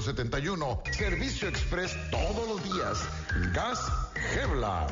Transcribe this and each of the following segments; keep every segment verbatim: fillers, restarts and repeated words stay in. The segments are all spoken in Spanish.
cero setenta y uno. Servicio express todos los días. Gas Gebla.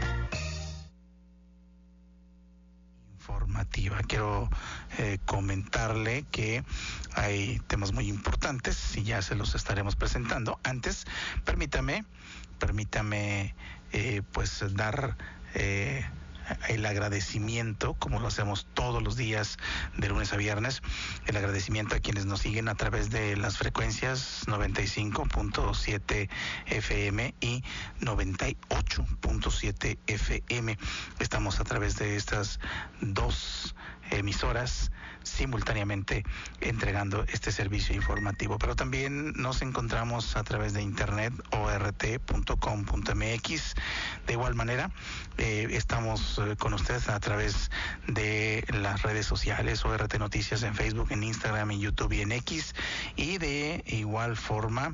Informativa. Quiero eh, comentarle que hay temas muy importantes y ya se los estaremos presentando. Antes, permítame, permítame eh, pues dar eh, el agradecimiento, como lo hacemos todos los días de lunes a viernes, el agradecimiento a quienes nos siguen a través de las frecuencias noventa y cinco punto siete F M y noventa y ocho punto siete F M. Estamos a través de estas dos emisoras simultáneamente entregando este servicio informativo, pero también nos encontramos a través de internet o r t punto com punto m x. De igual manera, eh, estamos eh, con ustedes a través de las redes sociales, O R T Noticias en Facebook, en Instagram, en YouTube y en X, y de igual forma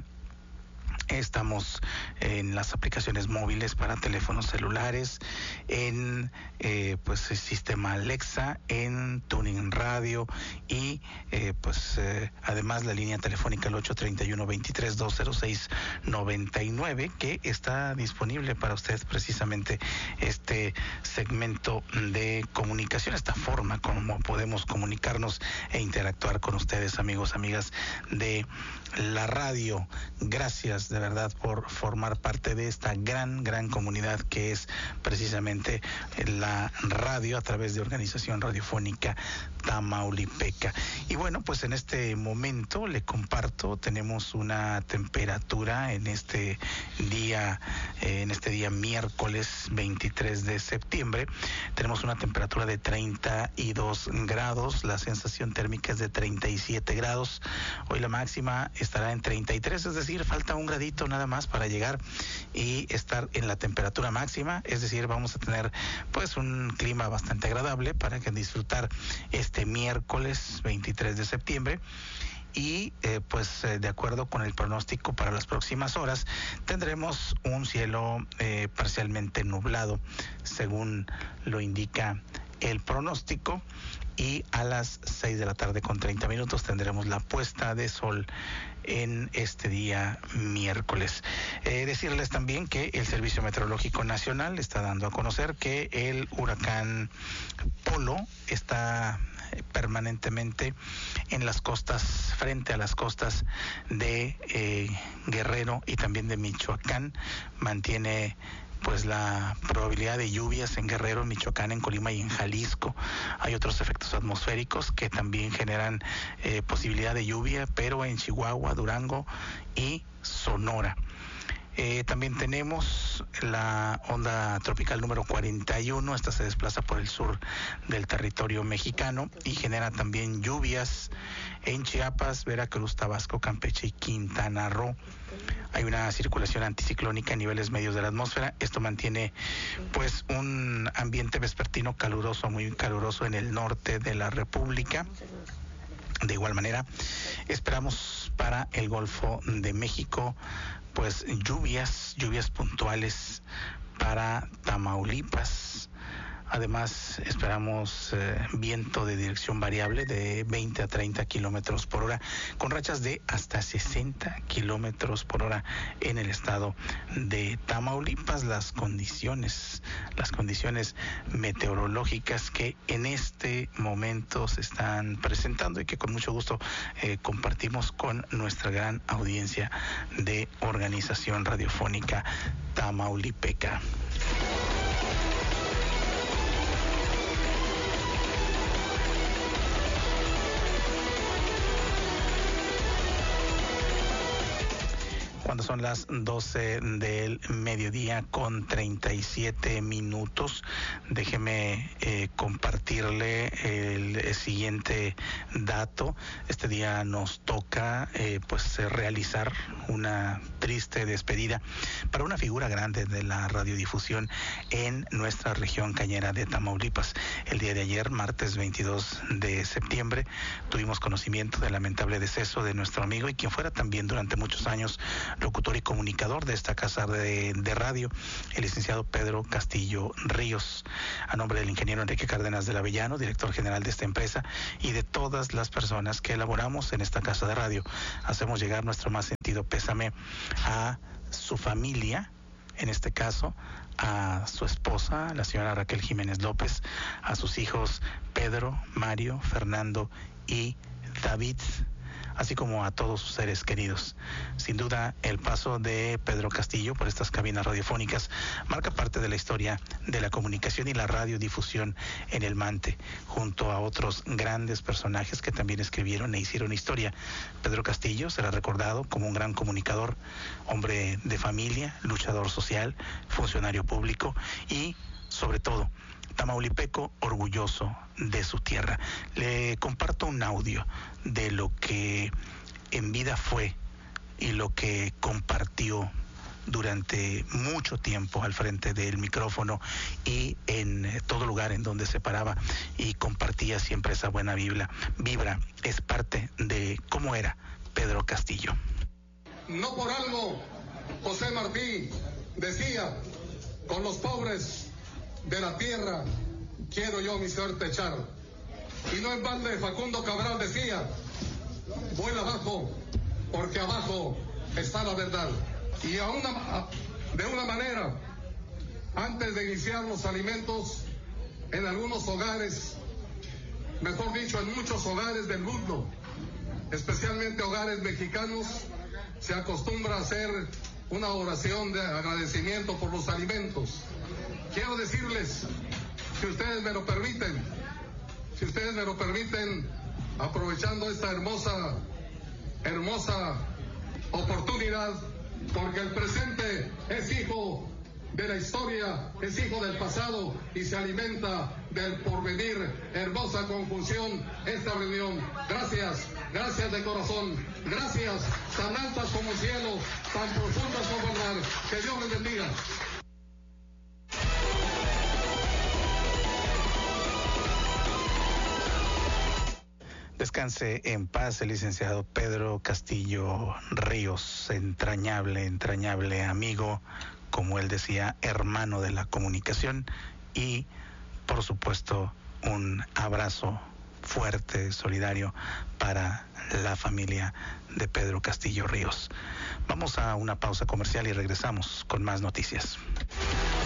estamos en las aplicaciones móviles para teléfonos celulares, en eh, pues el sistema Alexa, en Tuning Radio y eh, pues eh, además la línea telefónica el ocho treinta y uno, veintitrés, doscientos seis, noventa y nueve, que está disponible para usted precisamente este segmento de comunicación, esta forma como podemos comunicarnos e interactuar con ustedes, amigos, amigas de la radio. Gracias de verdad por formar parte de esta gran, gran comunidad que es precisamente la radio a través de Organización Radiofónica Tamaulipeca. Y bueno, pues en este momento le comparto, tenemos una temperatura en este día, eh, en este día miércoles veintitrés de septiembre, tenemos una temperatura de treinta y dos grados, la sensación térmica es de treinta y siete grados, hoy la máxima estará en treinta y tres, es decir, falta un gradito nada más para llegar y estar en la temperatura máxima, es decir, vamos a tener pues un clima bastante agradable para que disfrutar este miércoles veintitrés de septiembre. Y eh, pues eh, de acuerdo con el pronóstico para las próximas horas tendremos un cielo eh, parcialmente nublado según lo indica el pronóstico, y a las seis de la tarde con treinta minutos tendremos la puesta de sol en este día miércoles. Eh, decirles también que el Servicio Meteorológico Nacional está dando a conocer que el huracán Polo está permanentemente en las costas, frente a las costas de eh, Guerrero y también de Michoacán. Mantiene pues la probabilidad de lluvias en Guerrero, en Michoacán, en Colima y en Jalisco. Hay otros efectos atmosféricos que también generan eh, posibilidad de lluvia, pero en Chihuahua, Durango y Sonora. Eh, también tenemos la onda tropical número cuarenta y uno, esta se desplaza por el sur del territorio mexicano y genera también lluvias en Chiapas, Veracruz, Tabasco, Campeche y Quintana Roo. Hay una circulación anticiclónica a niveles medios de la atmósfera. Esto mantiene pues un ambiente vespertino caluroso, muy caluroso en el norte de la República. De igual manera, esperamos para el Golfo de México pues lluvias, lluvias puntuales para Tamaulipas. Además, esperamos eh, viento de dirección variable de veinte a treinta kilómetros por hora, con rachas de hasta sesenta kilómetros por hora en el estado de Tamaulipas. Las condiciones, las condiciones meteorológicas que en este momento se están presentando y que con mucho gusto eh, compartimos con nuestra gran audiencia de Organización Radiofónica Tamaulipeca. Cuando son las doce del mediodía con treinta y siete minutos, déjeme eh, compartirle el, el siguiente dato. Este día nos toca eh, pues realizar una triste despedida para una figura grande de la radiodifusión en nuestra región cañera de Tamaulipas. El día de ayer, martes veintidós de septiembre, tuvimos conocimiento del lamentable deceso de nuestro amigo y quien fuera también durante muchos años locutor y comunicador de esta casa de, de radio, el licenciado Pedro Castillo Ríos. A nombre del ingeniero Enrique Cárdenas del Avellano, director general de esta empresa, y de todas las personas que elaboramos en esta casa de radio, hacemos llegar nuestro más sentido pésame a su familia, en este caso a su esposa, la señora Raquel Jiménez López, a sus hijos Pedro, Mario, Fernando y David, así como a todos sus seres queridos. Sin duda, el paso de Pedro Castillo por estas cabinas radiofónicas marca parte de la historia de la comunicación y la radiodifusión en el Mante, junto a otros grandes personajes que también escribieron e hicieron historia. Pedro Castillo será recordado como un gran comunicador, hombre de familia, luchador social, funcionario público y, sobre todo, tamaulipeco orgulloso de su tierra. Le comparto un audio de lo que en vida fue y lo que compartió durante mucho tiempo al frente del micrófono y en todo lugar en donde se paraba y compartía siempre esa buena vibra. Vibra es parte de cómo era Pedro Castillo. No por algo José Martí decía: con los pobres de la tierra quiero yo mi suerte echar. Y no en balde Facundo Cabral decía: vuela abajo, porque abajo está la verdad. Y a una, a, de una manera, antes de iniciar los alimentos, en algunos hogares, mejor dicho, en muchos hogares del mundo, especialmente hogares mexicanos, se acostumbra a hacer una oración de agradecimiento por los alimentos. Quiero decirles, si ustedes me lo permiten, si ustedes me lo permiten, aprovechando esta hermosa, hermosa oportunidad, porque el presente es hijo de la historia, es hijo del pasado y se alimenta del porvenir. Hermosa conjunción esta reunión. Gracias, gracias de corazón, gracias, tan altas como el cielo, tan profundas como el mar. Que Dios les bendiga. Descanse en paz el licenciado Pedro Castillo Ríos, entrañable, entrañable amigo, como él decía, hermano de la comunicación, y por supuesto un abrazo fuerte, solidario para la familia de Pedro Castillo Ríos. Vamos a una pausa comercial y regresamos con más noticias.